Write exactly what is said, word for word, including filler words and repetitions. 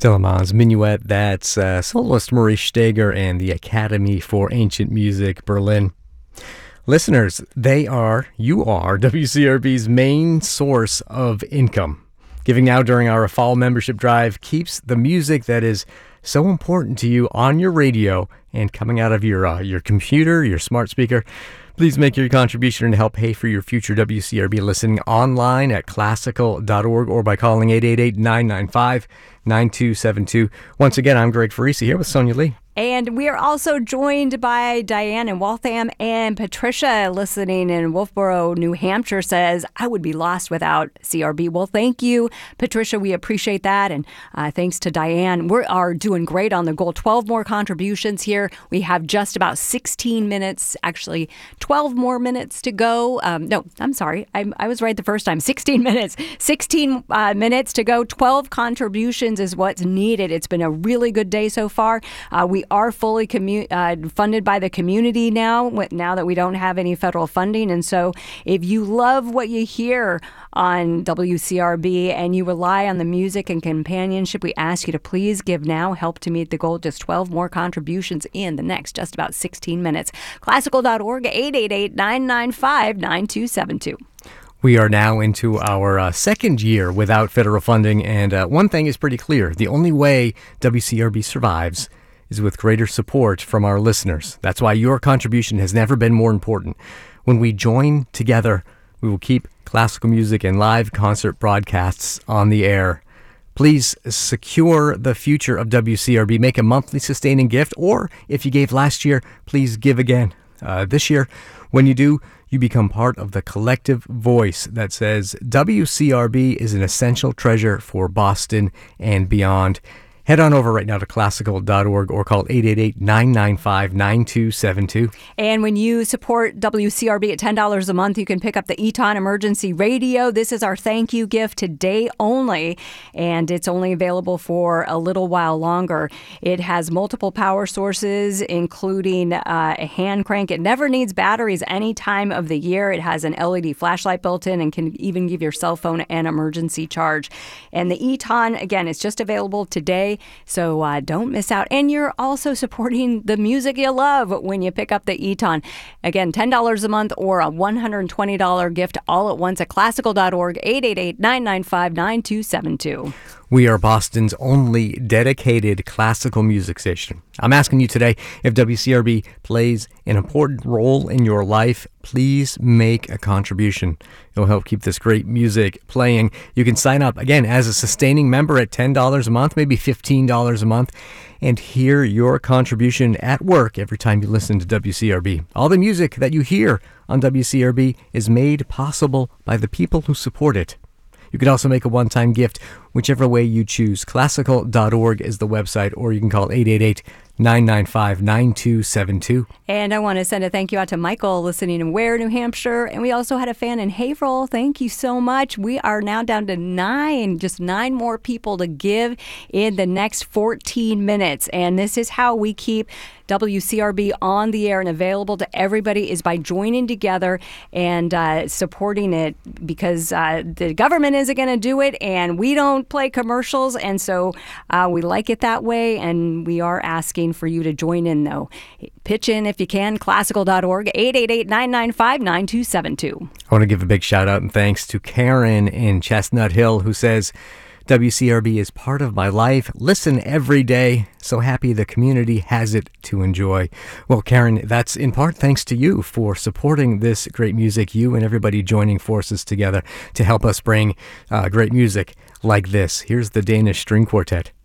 Tillemans Minuet, that's uh, soloist Maurice Steger and the Academy for Ancient Music, Berlin. Listeners, they are, you are, W C R B's main source of income. Giving now during our fall membership drive keeps the music that is so important to you on your radio and coming out of your uh, your computer, your smart speaker. Please make your contribution to help pay for your future W C R B listening online at classical dot org or by calling eight eight eight, nine nine five, nine two seven two. Once again, I'm Greg Farisi here with Sonia Lee. And we are also joined by Diane in Waltham, and Patricia listening in Wolfboro, New Hampshire says, I would be lost without C R B. Well, thank you, Patricia. We appreciate that. And uh, thanks to Diane. We are doing great on the goal. twelve more contributions here. We have just about sixteen minutes, actually twelve more minutes to go. Um, no, I'm sorry. I, I was right the first time. sixteen minutes. sixteen uh, minutes to go. twelve contributions is what's needed. It's been a really good day so far. Uh, we are fully commu- uh, funded by the community now, now that we don't have any federal funding. And so if you love what you hear on W C R B and you rely on the music and companionship, we ask you to please give now. Help to meet the goal. Just twelve more contributions in the next just about sixteen minutes. classical dot org, eight eight eight, nine nine five, nine two seven two. We are now into our uh, second year without federal funding, and uh, one thing is pretty clear. The only way W C R B survives is with greater support from our listeners. That's why your contribution has never been more important. When we join together, we will keep classical music and live concert broadcasts on the air. Please secure the future of W C R B. Make a monthly sustaining gift, or if you gave last year, please give again. Uh, this year, when you do, you become part of the collective voice that says W C R B is an essential treasure for Boston and beyond. Head on over right now to classical dot org or call eight eight eight, nine nine five, nine two seven two. And when you support W C R B at ten dollars a month, you can pick up the Eton Emergency Radio. This is our thank you gift today only, and it's only available for a little while longer. It has multiple power sources, including uh, a hand crank. It never needs batteries any time of the year. It has an L E D flashlight built in and can even give your cell phone an emergency charge. And the Eton, again, is just available today. So uh, don't miss out. And you're also supporting the music you love when you pick up the Eton. Again, ten dollars a month or a one hundred twenty dollars gift all at once at classical dot org, eight eight eight, nine nine five, nine two seven two. We are Boston's only dedicated classical music station. I'm asking you today, if W C R B plays an important role in your life, please make a contribution. It'll help keep this great music playing. You can sign up, again, as a sustaining member at ten dollars a month, maybe fifteen dollars a month, and hear your contribution at work every time you listen to W C R B. All the music that you hear on W C R B is made possible by the people who support it. You can also make a one-time gift, whichever way you choose. classical dot org is the website, or you can call eight eight eight, nine nine five, nine two seven two. And I want to send a thank you out to Michael listening in Ware, New Hampshire. And we also had a fan in Haverhill. Thank you so much. We are now down to nine, just nine more people to give in the next fourteen minutes. And this is how we keep W C R B on the air and available to everybody, is by joining together and uh, supporting it, because uh, the government isn't going to do it and we don't play commercials. And so uh, we like it that way. And we are asking for you to join in, though. Pitch in if you can. classical dot org, eight eight eight, nine nine five, nine two seven two. I want to give a big shout out and thanks to Karen in Chestnut Hill, who says, W C R B is part of my life. Listen every day. So happy the community has it to enjoy. Well, Karen, that's in part thanks to you for supporting this great music, you and everybody joining forces together to help us bring uh, great music like this. Here's the Danish String Quartet.